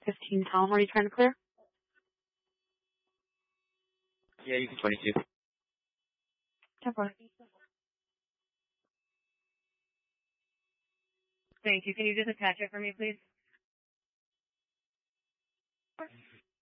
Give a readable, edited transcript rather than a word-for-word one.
15 Tom, are you trying to clear? Yeah, you can 22. Definitely. Thank you. Can you just attach it for me, please?